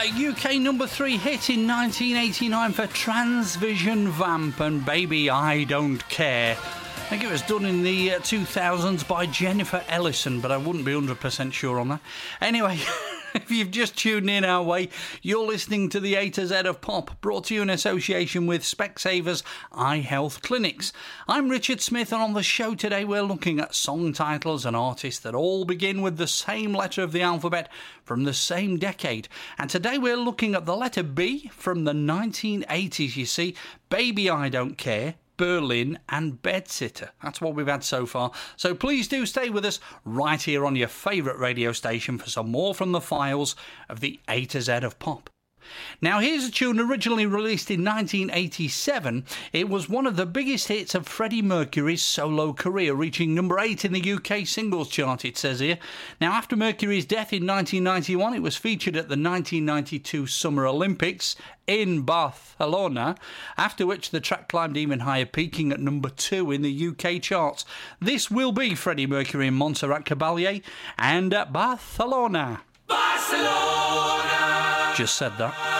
UK number 3 hit in 1989 for Transvision Vamp and Baby I Don't Care. I think it was done in the 2000s by Jennifer Ellison, but I wouldn't be 100% sure on that. Anyway, if you've just tuned in our way, you're listening to the A to Z of Pop, brought to you in association with Specsavers Eye Health Clinics. I'm Richard Smith, and on the show today we're looking at song titles and artists that all begin with the same letter of the alphabet from the same decade. And today we're looking at the letter B from the 1980s, you see. Baby I Don't Care, Berlin and Bedsitter. That's what we've had so far. So please do stay with us right here on your favourite radio station for some more from the files of the A to Z of Pop. Now here's a tune originally released in 1987. It was one of the biggest hits of Freddie Mercury's solo career, reaching number 8 in the UK singles chart, it says here. Now after Mercury's death in 1991, it was featured at the 1992 Summer Olympics in Barcelona, after which the track climbed even higher, peaking at number 2 in the UK charts. This will be Freddie Mercury and Montserrat Caballé and Barcelona. Barcelona! Just said that.